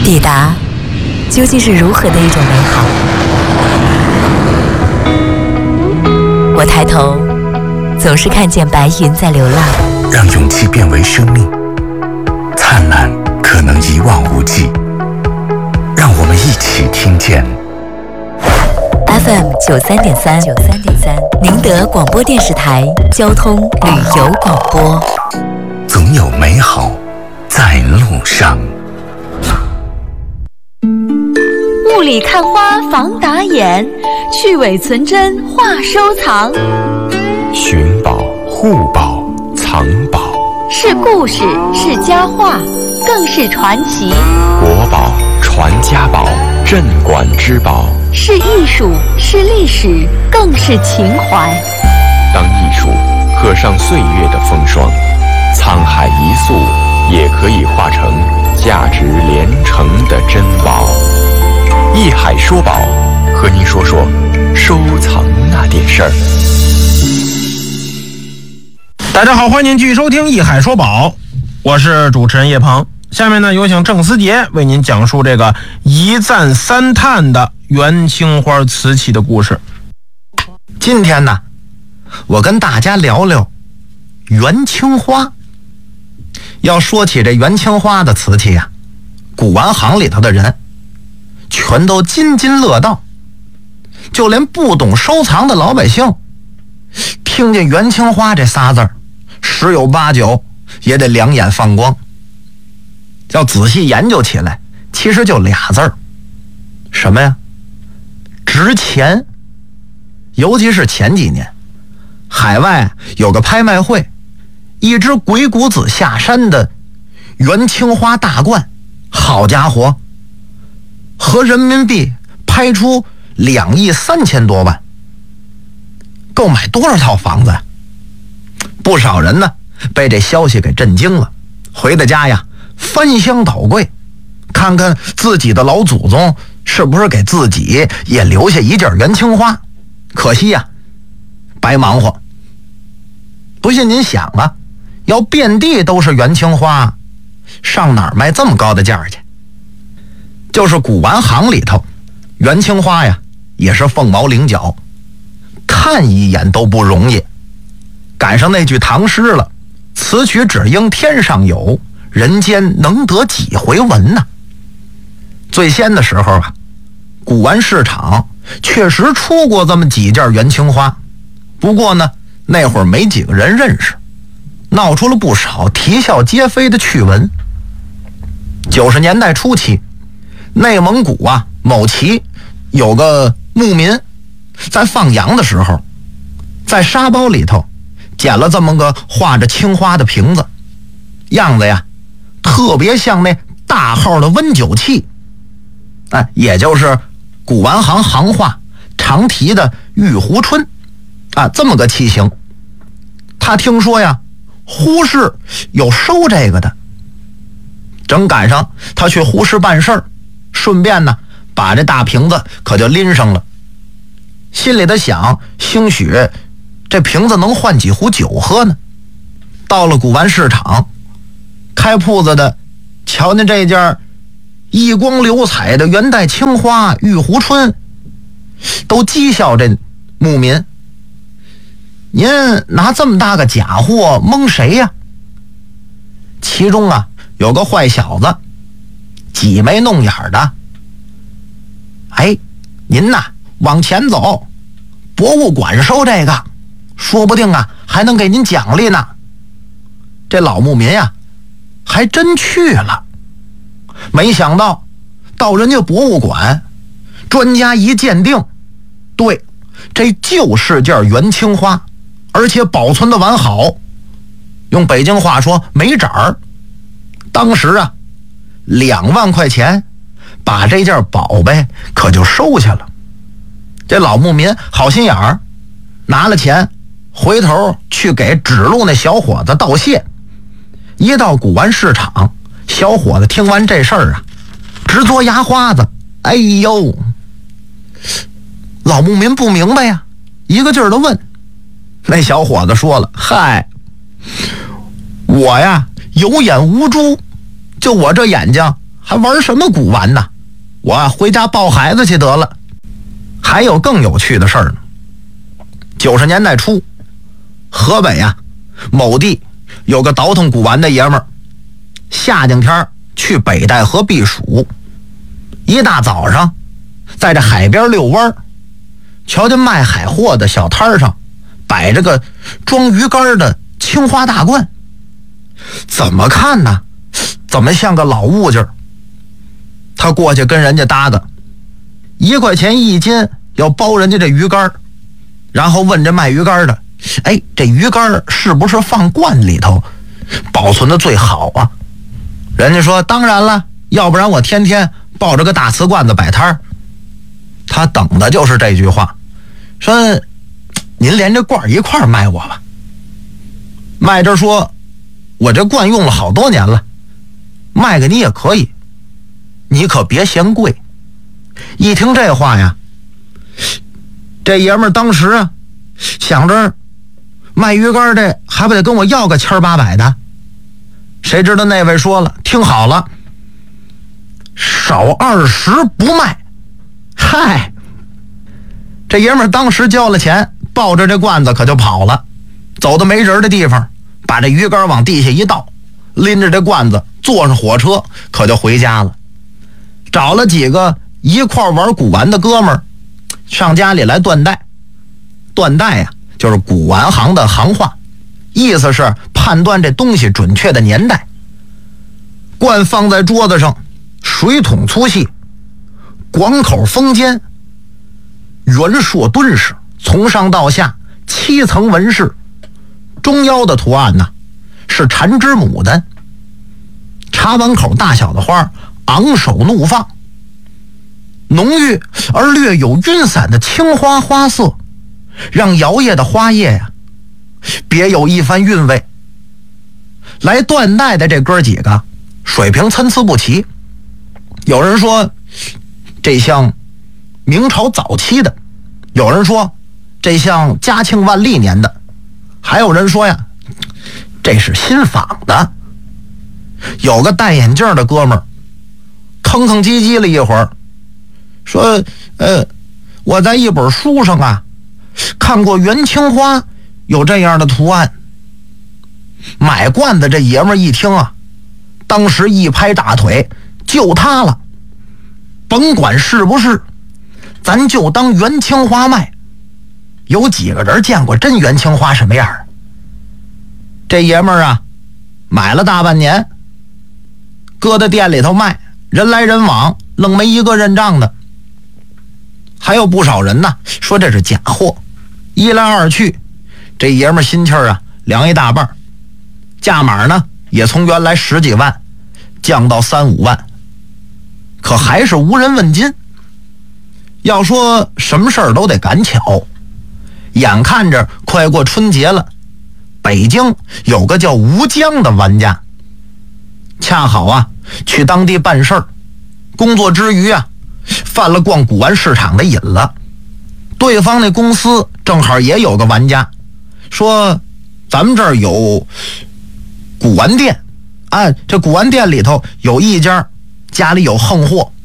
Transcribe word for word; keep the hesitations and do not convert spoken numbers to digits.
抵达究竟是如何的一种美好？我抬头，总是看见白云在流浪。 让勇气变为生命，灿烂可能一望无际。让我们一起听见 F M 九三点三，九三点三，宁德广播电视台交通旅游广播。 总有美好在路上。 雾里看花防打眼，去伪存真话收藏。 寻宝、护宝、藏宝， 是故事，是佳话，更是传奇。 国宝、传家宝、镇馆之宝， 是艺术，是历史，更是情怀。 当艺术刻上岁月的风霜，沧海一粟也可以化成价值连城的珍宝。艺海说宝，和您说说收藏那点事儿。 大家好，欢迎继续收听艺海说宝，我是主持人叶鹏。下面呢，有请郑思杰为您讲述这个一赞三叹的元青花瓷器的故事。 今天呢，我跟大家聊聊元青花。要说起这元青花的瓷器啊，古玩行里头的人全都津津乐道，就连不懂收藏的老百姓听见元青花这仨字儿，十有八九也得两眼放光。要仔细研究起来，其实就俩字儿，什么呀？值钱。尤其是前几年，海外有个拍卖会，一只鬼谷子下山的元青花大罐，好家伙，合人民币拍出两亿三千多万，够买多少套房子呀？不少人呢被这消息给震惊了，回到家呀翻箱倒柜，看看自己的老祖宗是不是给自己也留下一件元青花。可惜呀，白忙活。不信您想啊，要遍地都是元青花，上哪儿卖这么高的价去？就是古玩行里头，元青花呀也是凤毛麟角，看一眼都不容易。赶上那句唐诗了，此曲只应天上有，人间能得几回闻呢？最先的时候啊，古玩市场确实出过这么几件元青花，不过呢那会儿没几个人认识，闹出了不少啼笑皆非的趣闻。九十年代初期，内蒙古啊某旗有个牧民在放羊的时候，在沙包里头捡了这么个画着青花的瓶子，样子呀特别像那大号的温酒器，哎，也就是古玩行行话常提的玉壶春啊，这么个器型。他听说呀呼市有收这个的，正赶上他去呼市办事儿，顺便呢把这大瓶子可就拎上了。心里的想，兴许这瓶子能换几壶酒喝呢。到了古玩市场，开铺子的瞧见这件一光流彩的元代青花玉壶春，都讥笑这牧民，您拿这么大个假货蒙谁呀？其中啊有个坏小子挤眉弄眼的，哎，您呐往前走，博物馆收这个，说不定啊还能给您奖励呢。这老牧民呀还真去了，没想到到人家博物馆，专家一鉴定，对，这就是件元青花，而且保存的完好，用北京话说没褶儿。当时啊两万块钱把这件宝贝可就收下了。这老牧民好心眼儿，拿了钱回头去给指路那小伙子道谢。一到古玩市场，小伙子听完这事儿啊直嘬牙花子，哎呦，老牧民不明白呀，一个劲儿的问。那小伙子说了，嗨，我呀有眼无珠，就我这眼睛还玩什么古玩呢？我啊回家抱孩子去得了。还有更有趣的事儿呢。九十年代初，河北啊某地有个倒腾古玩的爷们儿，夏景天去北戴河避暑，一大早上在这海边遛弯，瞧见卖海货的小摊上摆着个装鱼竿的青花大罐，怎么看呢怎么像个老物件。他过去跟人家搭个一块钱一斤，要包人家这鱼竿，然后问这卖鱼竿的，哎，这鱼竿是不是放罐里头保存的最好啊？人家说当然了，要不然我天天抱着个大瓷罐子摆摊。他等的就是这句话，说您连这罐一块卖我吧。卖这说我这罐用了好多年了，卖给你也可以，你可别嫌贵。一听这话呀，这爷们儿当时啊想着卖鱼竿的还不得跟我要个千八百的。谁知道那位说了，听好了，少二十不卖。嗨，这爷们儿当时交了钱，抱着这罐子可就跑了，走到没人的地方，把这鱼竿往地下一倒，拎着这罐子坐上火车可就回家了。找了几个一块玩古玩的哥们儿上家里来断代。断代呀、啊，就是古玩行的行话，意思是判断这东西准确的年代。罐放在桌子上，水桶粗细，广口封尖，圆硕敦实，从上到下七层纹饰，中腰的图案呢是缠枝牡丹，茶碗口大小的花昂首怒放，浓郁而略有晕散的青花花色，让摇曳的花叶呀、啊、别有一番韵味。来断代的这哥几个水平参差不齐，有人说这像明朝早期的，有人说这像嘉庆万历年的，还有人说呀这是新仿的。有个戴眼镜的哥们儿吭吭唧唧了一会儿，说呃我在一本书上啊看过元青花有这样的图案。买罐子这爷们儿一听啊，当时一拍大腿，就他了，甭管是不是，咱就当元青花卖。有几个人见过真元青花什么样？这爷们儿啊买了大半年，搁在店里头卖，人来人往，愣没一个认账的。还有不少人呢说这是假货。一来二去，这爷们儿心气儿啊凉一大半，价码呢也从原来十几万降到三五万，可还是无人问津。要说什么事儿都得赶巧，眼看着快过春节了，北京有个叫吴江的玩家，恰好啊去当地办事儿，工作之余啊犯了逛古玩市场的瘾了。对方那公司正好也有个玩家，说咱们这儿有古玩店啊，这古玩店里头有一家家里有横货，